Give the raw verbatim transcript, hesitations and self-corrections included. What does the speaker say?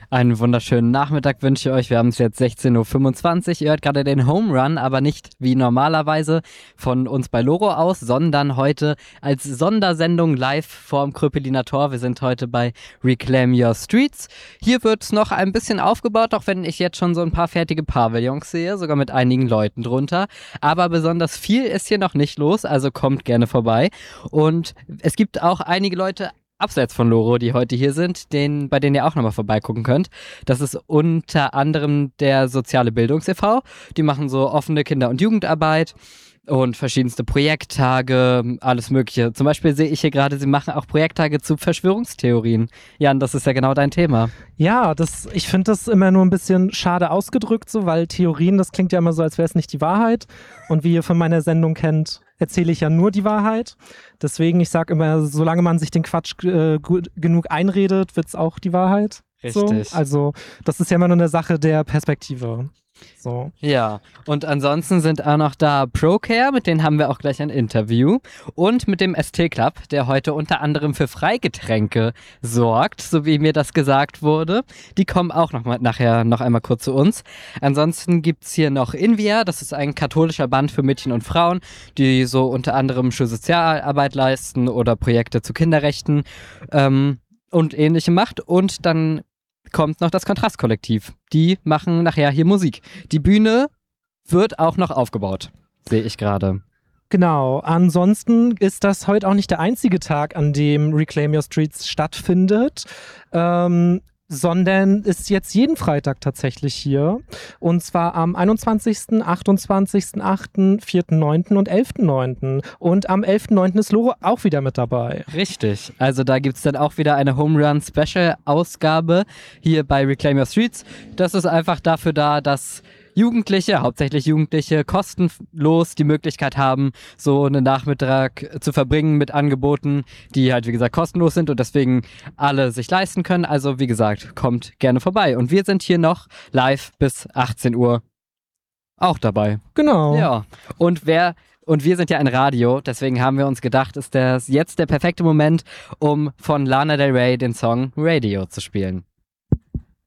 Einen wunderschönen Nachmittag wünsche ich euch. Wir haben es jetzt sechzehn Uhr fünfundzwanzig. Ihr hört gerade den Home Run, aber nicht wie normalerweise von uns bei Loro aus, sondern heute als Sondersendung live vorm Kröpeliner Tor. Wir sind heute bei Reclaim Your Streets. Hier wird es noch ein bisschen aufgebaut, auch wenn ich jetzt schon so ein paar fertige Pavillons sehe, sogar mit einigen Leuten drunter. Aber besonders viel ist hier noch nicht los, also kommt gerne vorbei. Und es gibt auch einige Leute abseits von Loro, die heute hier sind, den, bei denen ihr auch nochmal vorbeigucken könnt. Das ist unter anderem der Soziale Bildungs e V. Die machen so offene Kinder- und Jugendarbeit und verschiedenste Projekttage, alles Mögliche. Zum Beispiel sehe ich hier gerade, sie machen auch Projekttage zu Verschwörungstheorien. Jan, das ist ja genau dein Thema. Ja, das, ich finde das immer nur ein bisschen schade ausgedrückt, so, weil Theorien, das klingt ja immer so, als wäre es nicht die Wahrheit. Und wie ihr von meiner Sendung kennt, erzähle ich ja nur die Wahrheit. Deswegen, ich sage immer, solange man sich den Quatsch äh, gut genug einredet, wird es auch die Wahrheit. Richtig. So. Also, das ist ja immer nur eine Sache der Perspektive. So. Ja, und ansonsten sind auch noch da ProCare, mit denen haben wir auch gleich ein Interview, und mit dem S T Club, der heute unter anderem für Freigetränke sorgt, so wie mir das gesagt wurde. Die kommen auch noch mal, nachher noch einmal kurz zu uns. Ansonsten gibt es hier noch Invia, das ist ein katholischer Band für Mädchen und Frauen, die so unter anderem Schulsozialarbeit leisten oder Projekte zu Kinderrechten ähm, und ähnliche macht. Und dann kommt noch das Kontrastkollektiv. Die machen nachher hier Musik. Die Bühne wird auch noch aufgebaut, sehe ich gerade. Genau, ansonsten ist das heute auch nicht der einzige Tag, an dem Reclaim Your Streets stattfindet, ähm, sondern ist jetzt jeden Freitag tatsächlich hier. Und zwar am einundzwanzigsten, achtundzwanzigsten achten, vierten neunten und elften neunten Und am elften neunten ist Loro auch wieder mit dabei. Richtig, also da gibt es dann auch wieder eine Home Run Special Ausgabe hier bei Reclaim Your Streets. Das ist einfach dafür da, dass Jugendliche, hauptsächlich Jugendliche, kostenlos die Möglichkeit haben, so einen Nachmittag zu verbringen mit Angeboten, die halt, wie gesagt, kostenlos sind und deswegen alle sich leisten können. Also, wie gesagt, kommt gerne vorbei. Und wir sind hier noch live bis achtzehn Uhr auch dabei. Genau. Ja, und wer... Und wir sind ja ein Radio, deswegen haben wir uns gedacht, ist das jetzt der perfekte Moment, um von Lana Del Rey den Song Radio zu spielen.